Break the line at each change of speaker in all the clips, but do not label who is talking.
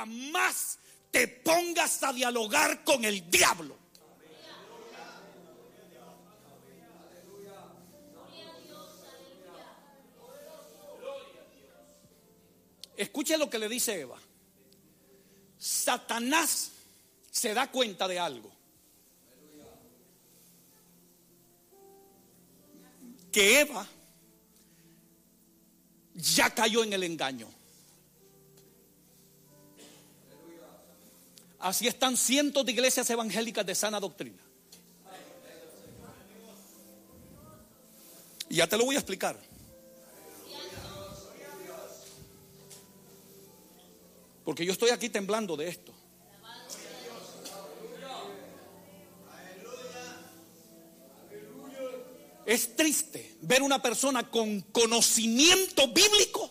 jamás te pongas a dialogar con el diablo. Escuche lo que le dice Eva. Satanás se da cuenta de algo. Que Eva ya cayó en el engaño. Así están cientos de iglesias evangélicas de sana doctrina. Y ya te lo voy a explicar. Porque yo estoy aquí temblando de esto. Es triste ver una persona con conocimiento bíblico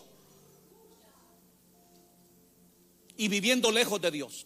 y viviendo lejos de Dios.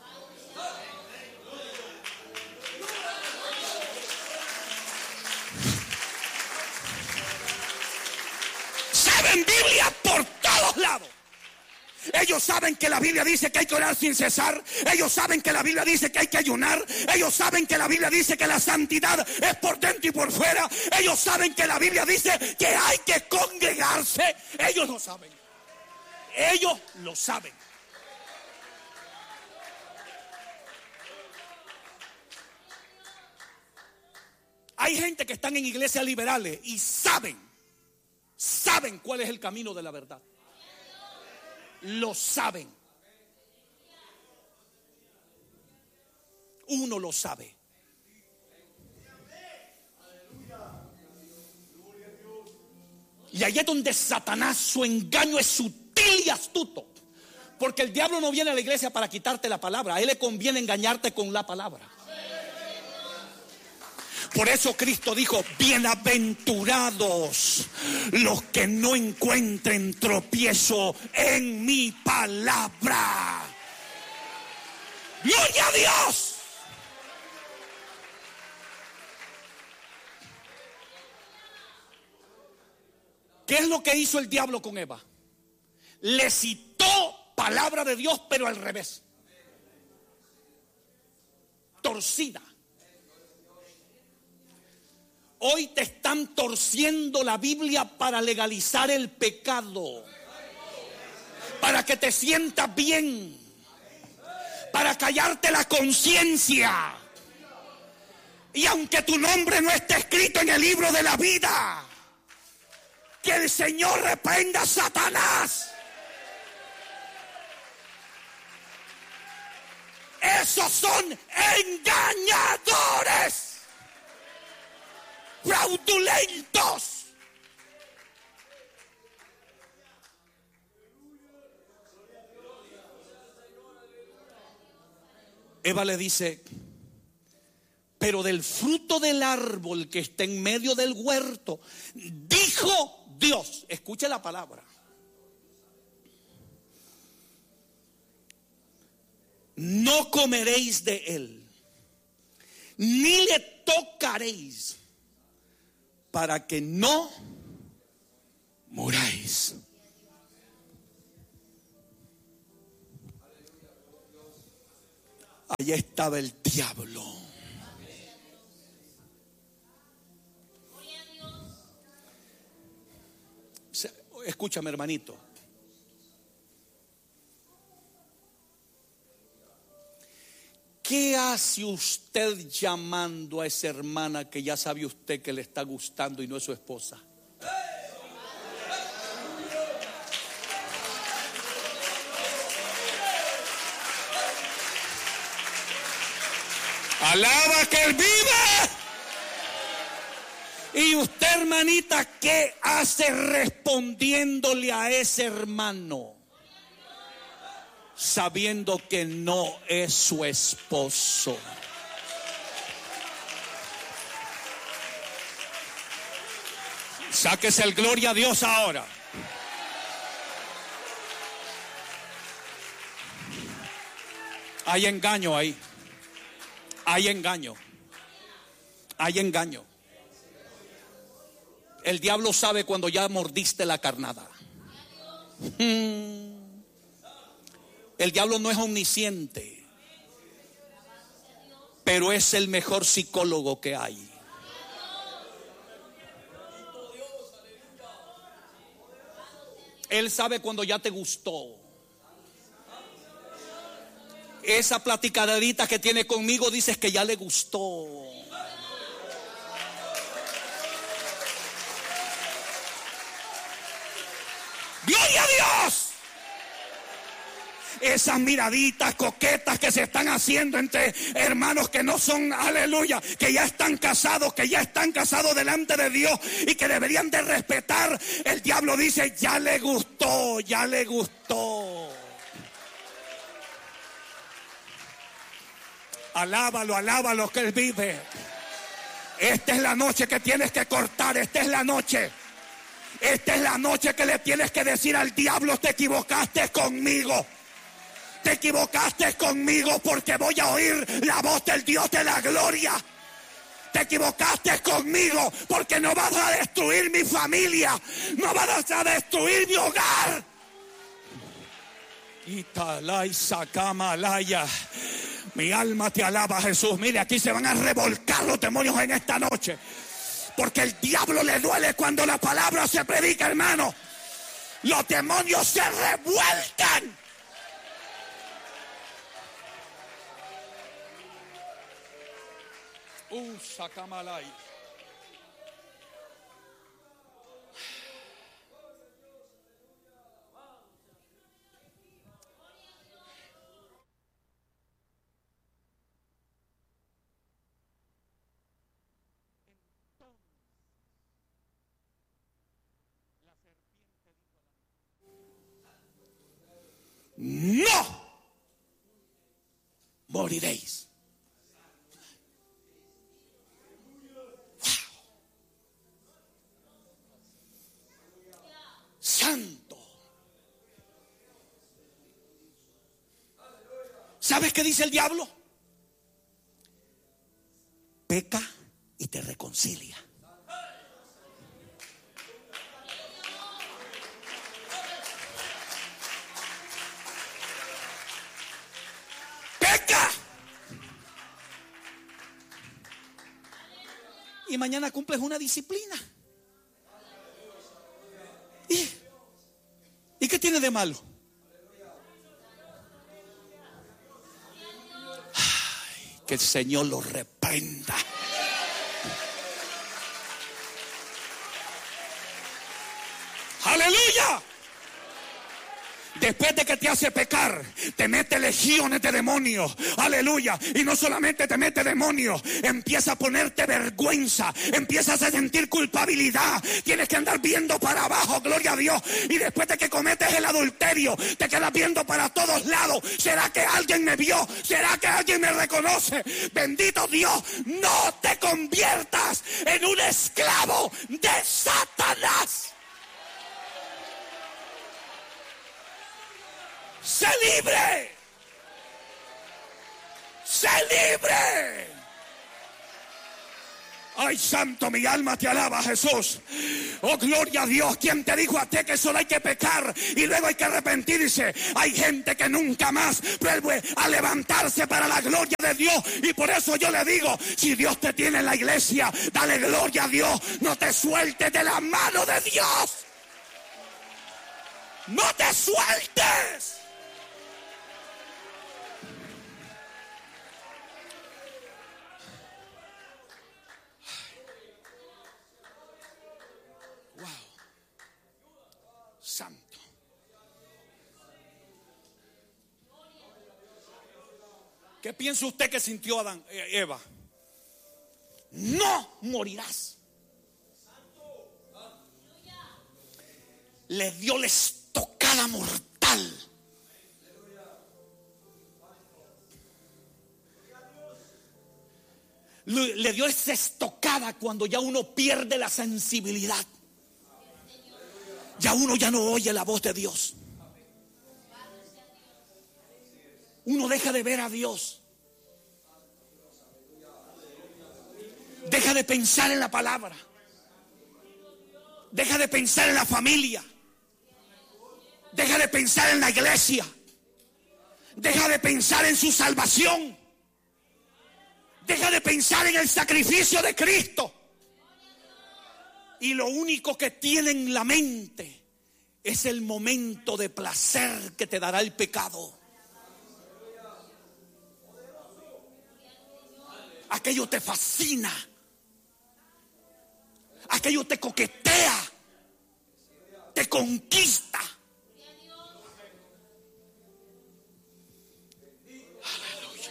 Saben Biblia por todos lados. Ellos saben que la Biblia dice que hay que orar sin cesar. Ellos saben que la Biblia dice que hay que ayunar. Ellos saben que la Biblia dice que la santidad es por dentro y por fuera. Ellos saben que la Biblia dice que hay que congregarse. Ellos lo saben. Ellos lo saben. Hay gente que están en iglesias liberales y saben cuál es el camino de la verdad. Lo saben. Uno lo sabe. Y ahí es donde Satanás, su engaño es sutil y astuto. Porque el diablo no viene a la iglesia para quitarte la palabra. A él le conviene engañarte con la palabra. Por eso Cristo dijo: bienaventurados los que no encuentren tropiezo en mi palabra. ¡Gloria a Dios! ¿Qué es lo que hizo el diablo con Eva? Le citó palabra de Dios, pero al revés. Torcida. Hoy te están torciendo la Biblia para legalizar el pecado, para que te sientas bien, para callarte la conciencia. Y aunque tu nombre no esté escrito en el libro de la vida, que el Señor reprenda a Satanás. Esos son engañadores, fraudulentos. Eva le dice: pero del fruto del árbol que está en medio del huerto, dijo Dios, escuche la palabra, no comeréis de él, ni le tocaréis, para que no muráis. Allí estaba el diablo. Escúchame, hermanito. ¿Qué hace usted llamando a esa hermana que ya sabe usted que le está gustando y no es su esposa? Alaba que él vive. Y usted, hermanita, ¿qué hace respondiéndole a ese hermano? Sabiendo que no es su esposo. Sáquese el gloria a Dios ahora. Hay engaño ahí. Hay engaño. Hay engaño. El diablo sabe cuando ya mordiste la carnada. El diablo no es omnisciente, pero es el mejor psicólogo que hay. Él sabe cuando ya te gustó. Esa platicadita que tiene conmigo dices que ya le gustó. ¡Gloria a Dios! Esas miraditas coquetas que se están haciendo entre hermanos que no son, aleluya, que ya están casados delante de Dios y que deberían de respetar. El diablo dice, ya le gustó, ya le gustó. Alábalo que Él vive. Esta es la noche que tienes que cortar, esta es la noche. Esta es la noche que le tienes que decir al diablo, te equivocaste conmigo. Te equivocaste conmigo porque voy a oír la voz del Dios de la gloria. Te equivocaste conmigo porque no vas a destruir mi familia. No vas a destruir mi hogar. Italay Sakamalaya. Mi alma te alaba, Jesús. Mire, aquí se van a revolcar los demonios en esta noche. Porque el diablo le duele cuando la palabra se predica, hermano. Los demonios se revuelcan. Sakamalay. No moriréis. Santo. ¿Sabes qué dice el diablo? Peca y te reconcilia. Peca. Y mañana cumples una disciplina. ¿Y qué tiene de malo? Ay, que el Señor lo reprenda. Aleluya. Después de que te hace pecar, te mete legiones de demonios. Aleluya. Y no solamente te mete demonios, empieza a ponerte vergüenza, empiezas a sentir culpabilidad. Tienes que andar viendo para abajo, gloria a Dios. Y después de que cometes el adulterio, te quedas viendo para todos lados. ¿Será que alguien me vio? ¿Será que alguien me reconoce? Bendito Dios, no te conviertas en un esclavo de Satanás. ¡Sé libre! ¡Sé libre! ¡Ay, santo, mi alma te alaba, Jesús! ¡Oh, gloria a Dios! ¿Quién te dijo a ti que solo hay que pecar y luego hay que arrepentirse? Hay gente que nunca más vuelve a levantarse para la gloria de Dios. Y por eso yo le digo, si Dios te tiene en la iglesia, dale gloria a Dios. No te sueltes de la mano de Dios. ¡No te sueltes! Santo. ¿Qué piensa usted que sintió Eva? No morirás. Le dio la estocada mortal. Le dio esa estocada cuando ya uno pierde la sensibilidad. Ya uno ya no oye la voz de Dios. Uno deja de ver a Dios. Deja de pensar en la palabra. Deja de pensar en la familia. Deja de pensar en la iglesia. Deja de pensar en su salvación. Deja de pensar en el sacrificio de Cristo. Y lo único que tiene en la mente es el momento de placer que te dará el pecado. Aquello te fascina. Aquello te coquetea. Te conquista. Aleluya.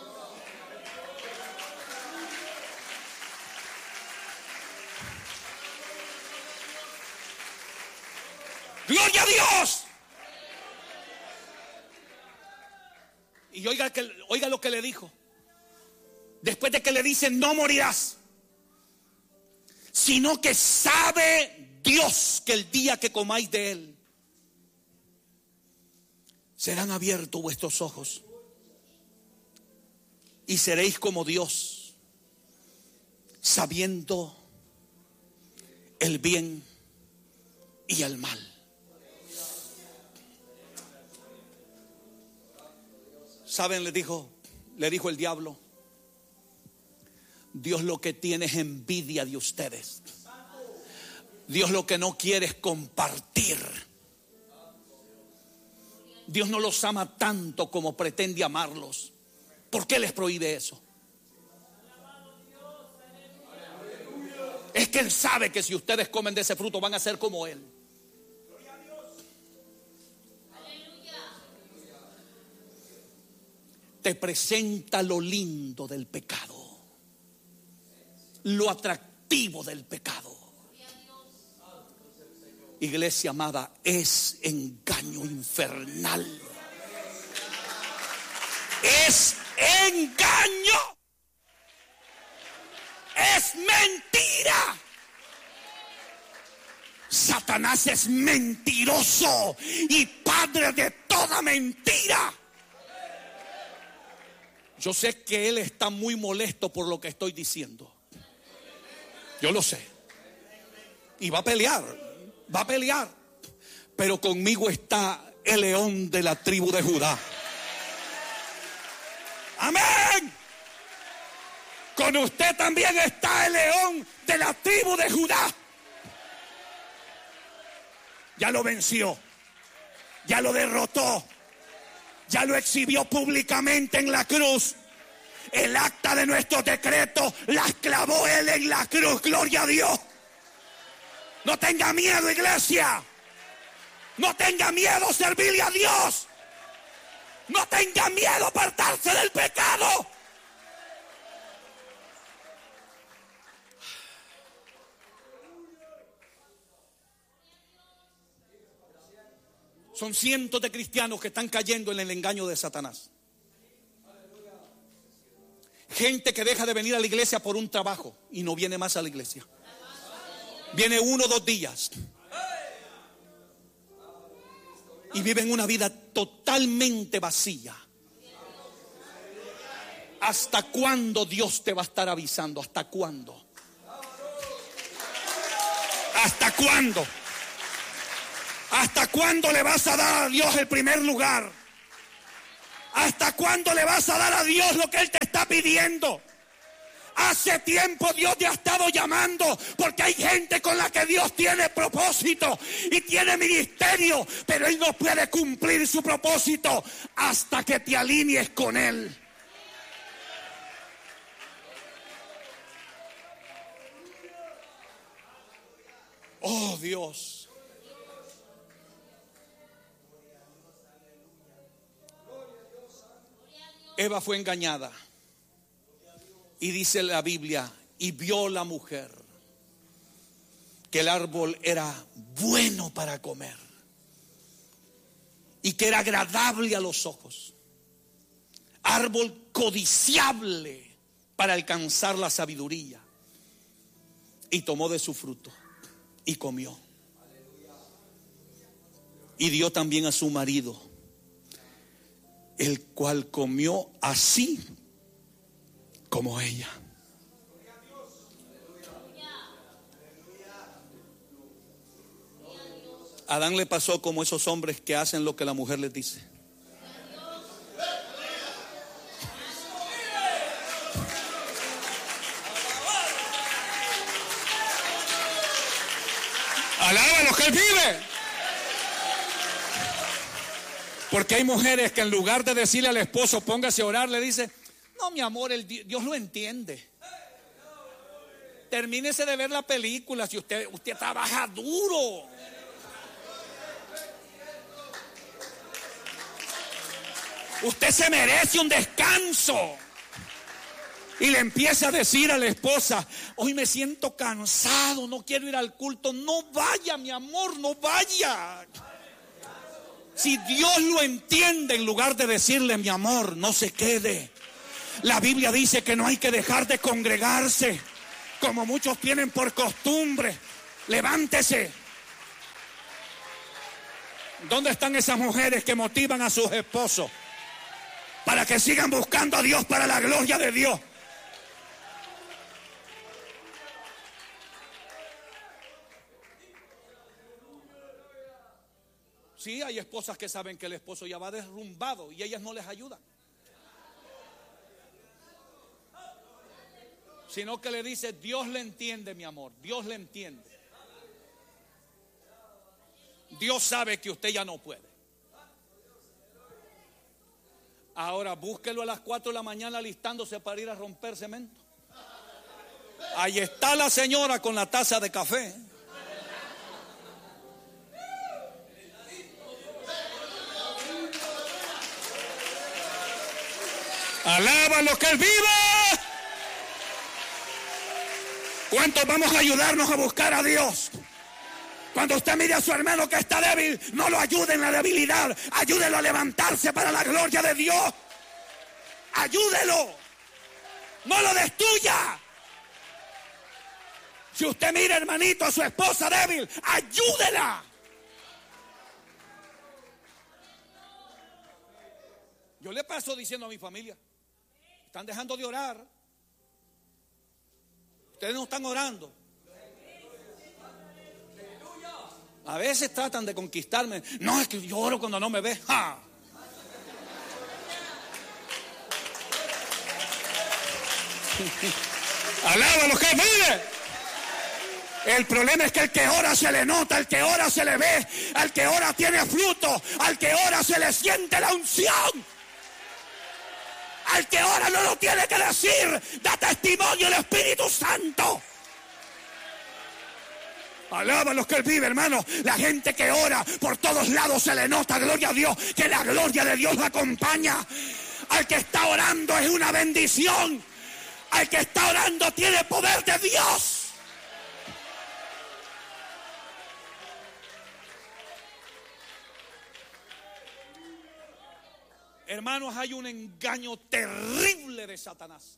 Gloria a Dios. Y oiga lo que le dijo. Después de que le dicen no morirás, sino que sabe Dios que el día que comáis de él serán abiertos vuestros ojos y seréis como Dios, sabiendo el bien y el mal. ¿Saben? Le dijo el diablo, Dios lo que tiene es envidia de ustedes. Dios lo que no quiere es compartir. Dios no los ama tanto como pretende amarlos. ¿Por qué les prohíbe eso? Es que Él sabe que si ustedes comen de ese fruto van a ser como Él. Te presenta lo lindo del pecado, lo atractivo del pecado. Iglesia amada, es engaño infernal. Es engaño. Es mentira. Satanás es mentiroso y padre de toda mentira. Yo sé que él está muy molesto por lo que estoy diciendo. Yo lo sé. Y va a pelear. Pero conmigo está el león de la tribu de Judá. Amén. Con usted también está el león de la tribu de Judá. Ya lo venció. Ya lo derrotó. Ya lo exhibió públicamente en la cruz. El acta de nuestros decretos las clavó él en la cruz. Gloria a Dios. No tenga miedo, iglesia. No tenga miedo servirle a Dios. No tenga miedo apartarse del pecado. Son cientos de cristianos que están cayendo en el engaño de Satanás. Gente que deja de venir a la iglesia por un trabajo y no viene más a la iglesia. Viene 1 o 2 días. Y viven una vida totalmente vacía. ¿Hasta cuándo Dios te va a estar avisando? ¿Hasta cuándo? ¿Hasta cuándo? ¿Hasta cuándo le vas a dar a Dios el primer lugar? ¿Hasta cuándo le vas a dar a Dios lo que Él te está pidiendo? Hace tiempo Dios te ha estado llamando, porque hay gente con la que Dios tiene propósito y tiene ministerio, pero Él no puede cumplir su propósito hasta que te alinees con Él. Oh Dios. Eva fue engañada. Y dice la Biblia, y vio la mujer que el árbol era bueno para comer y que era agradable a los ojos, árbol codiciable para alcanzar la sabiduría, y tomó de su fruto y comió, y dio también a su marido, el cual comió así como ella. A Adán le pasó como esos hombres que hacen lo que la mujer les dice. Alaba a los que Él vive. Porque hay mujeres que en lugar de decirle al esposo, póngase a orar, le dice, no, mi amor, Dios lo entiende. Termínese de ver la película si usted trabaja duro. Usted se merece un descanso. Y le empieza a decir a la esposa, hoy me siento cansado, no quiero ir al culto. No vaya, mi amor, no vaya. Si Dios lo entiende, en lugar de decirle, mi amor, no se quede. La Biblia dice que no hay que dejar de congregarse, como muchos tienen por costumbre. Levántese. ¿Dónde están esas mujeres que motivan a sus esposos para que sigan buscando a Dios para la gloria de Dios? Sí, hay esposas que saben que el esposo ya va derrumbado y ellas no les ayudan, sino que le dice, Dios le entiende, mi amor, Dios le entiende. Dios sabe que usted ya no puede. Ahora búsquelo a las 4 de la mañana alistándose para ir a romper cemento. Ahí está la señora con la taza de café. Alaba lo que Él vive. ¿Cuántos vamos a ayudarnos a buscar a Dios? Cuando usted mire a su hermano que está débil, no lo ayude en la debilidad, ayúdelo a levantarse para la gloria de Dios. Ayúdelo, no lo destruya. Si usted mira, hermanito, a su esposa débil, ayúdela. Yo le paso diciendo a mi familia, están dejando de orar. Ustedes no están orando. A veces tratan de conquistarme. No, es que yo oro cuando no me ve. ¡Ja! Alaba a los que vive. El problema es que el que ora se le nota, el que ora se le ve, al que ora tiene fruto, al que ora se le siente la unción. Al que ora no lo tiene que decir, da testimonio el Espíritu Santo. Alaba a los que Él vive, hermano. La gente que ora por todos lados se le nota, gloria a Dios, que la gloria de Dios lo acompaña. Al que está orando es una bendición. Al que está orando tiene poder de Dios. Hermanos, hay un engaño terrible de Satanás.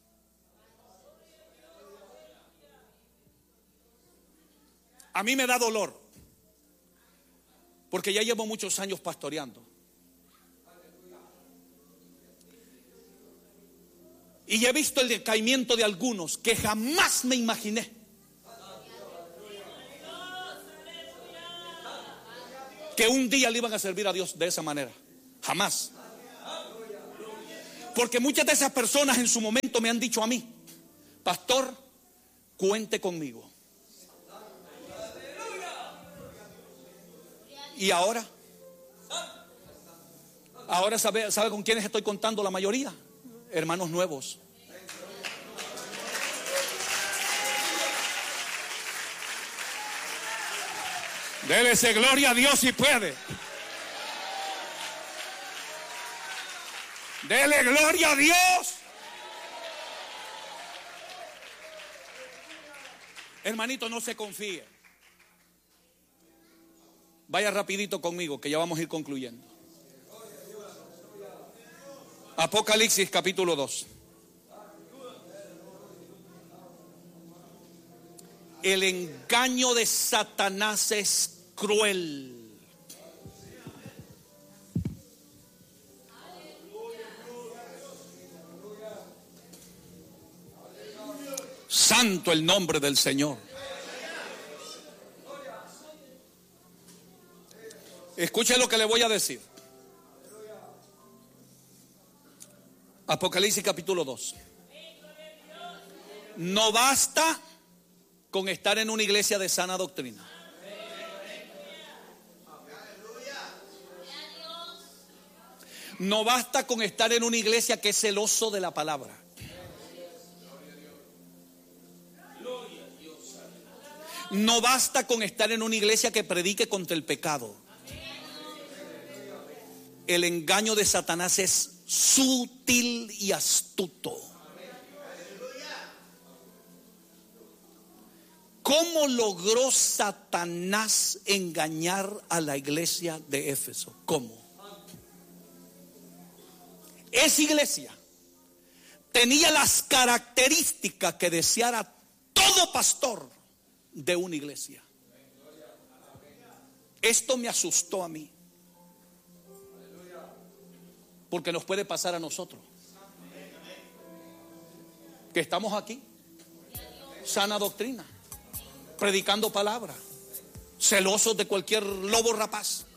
A mí me da dolor, porque ya llevo muchos años pastoreando. Y he visto el decaimiento de algunos que jamás me imaginé. Que un día le iban a servir a Dios de esa manera. Jamás. Porque muchas de esas personas en su momento me han dicho a mí, pastor, cuente conmigo. ¿Y ahora? ¿Ahora sabe con quiénes estoy contando la mayoría? Hermanos nuevos. Délese gloria a Dios si puede. Dele gloria a Dios. Hermanito, no se confíe. Vaya rapidito conmigo, que ya vamos a ir concluyendo. Apocalipsis capítulo 2. El engaño de Satanás es cruel. Santo el nombre del Señor. Escuche lo que le voy a decir. Apocalipsis capítulo 2. No basta con estar en una iglesia de sana doctrina. No basta con estar en una iglesia que es celoso de la palabra. No basta con estar en una iglesia que predique contra el pecado. El engaño de Satanás es sutil y astuto. ¿Cómo logró Satanás engañar a la iglesia de Éfeso? ¿Cómo? Esa iglesia tenía las características que deseara todo pastor de una iglesia. Esto me asustó a mí, porque nos puede pasar a nosotros, que estamos aquí, sana doctrina, predicando palabra, celosos de cualquier lobo rapaz.